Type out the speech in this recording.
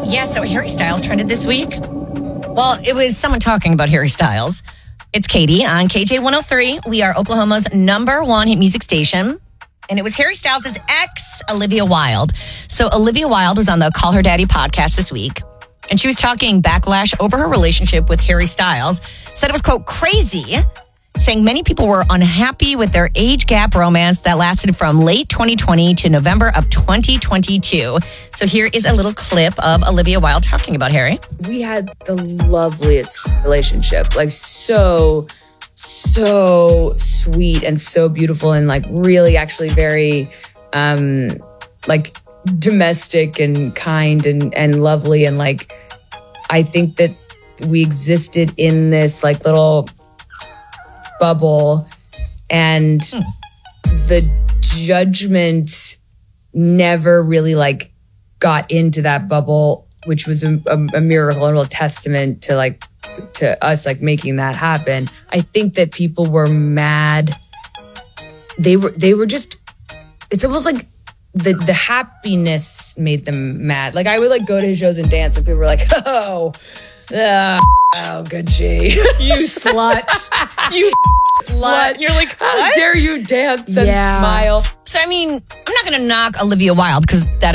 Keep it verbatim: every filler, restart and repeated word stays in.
Yeah, so Harry Styles trended this week. Well, it was someone talking about Harry Styles. It's Katie on K J one oh three. We are Oklahoma's number one hit music station. And it was Harry Styles' ex, Olivia Wilde. So Olivia Wilde was on the Call Her Daddy podcast this week. And she was talking backlash over her relationship with Harry Styles. Said it was, quote, crazy. Saying many people were unhappy with their age gap romance that lasted from late twenty twenty to November of twenty twenty-two. So here is a little clip of Olivia Wilde talking about Harry. We had the loveliest relationship, like so, so sweet and so beautiful and like really actually very um, like domestic and kind and, and lovely. And like, I think that we existed in this like little bubble, and hmm. the judgment never really like got into that bubble, which was a, a, a miracle and a real testament to like to us like making that happen. I think that people were mad. They were they were just. It's almost like the the happiness made them mad. Like I would like go to his shows and dance, and people were like, "Oh, uh, oh, good G, you slut, you slut." You're like, how what? dare you dance and yeah. smile? So I mean, I'm not going to knock Olivia Wilde because that